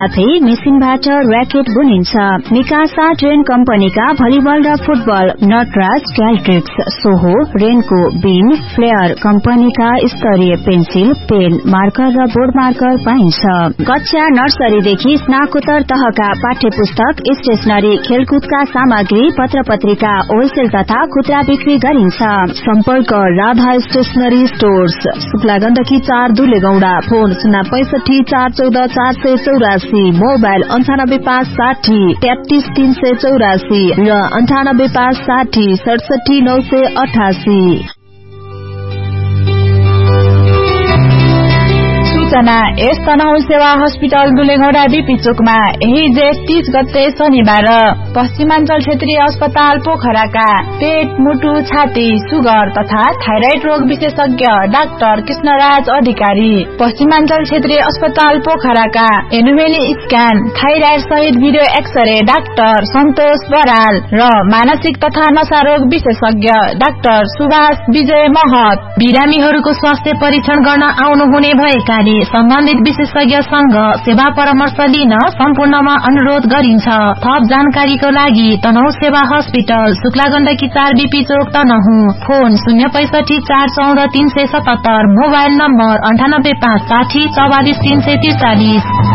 साथै मेसिनबाट racket बुनिन्छ। Mikasa train कम्पनीका volleyball र फुटबल, नटराज, क्याल्ट्रिक्स, सोहो, रेनको, बिन, फ्लेयर कम्पनीका स्तरीय पेन्सिल, पेन, मार्कर र बोर्ड मार्कर पाइन्छ। कक्षा नर्सरीदेखि स्नाकोत्तर तहका पाठ्य पुस्तक, स्टेशनरी, खेलकुदका सामग्री, पत्र पत्रिका होलसेल तथा खुद्रा बिक्री गरिन्छ। सम्पर्क Radha stationery stores, Shukla Gandaki 4 दुलेगौडा। Phone 065 414 484, mobile 98560 33384 र 98560 67988। सूचना एस तनहुँ सेवा हस्पिटल दुलेगौडा बीपी चोकमा यही जेठ 30 गते शनिबार पश्चिमाञ्चल क्षेत्रीय अस्पताल पोखराका पेट, मुटु, छाती, सुगर तथा थाइराइड रोग विशेषज्ञ डाक्टर कृष्णराज अधिकारी, पश्चिमाञ्चल क्षेत्रीय अस्पताल पोखराका एनुमेली स्क्यान, थाइराइड सहित भिडियो एक्सरे डाक्टर सन्तोष बराल र मानसिक तथा नशा रोग विशेषज्ञ डाक्टर सुभाष विजय महत बिरामीहरूको स्वास्थ्य परीक्षण गर्न आउनुहुने भएकाले सम्बन्धित विशेषज्ञसँग सेवा परामर्श लिन सम्पूर्णमा अनुरोध गरिन्छ। थप जानकारीको लागि तनहुँ सेवा हस्पिटल, शुक्ला गण्डकी 4 बीपी चोक तनहुँ। Phone 065 414 377, mobile number 98560 44 343।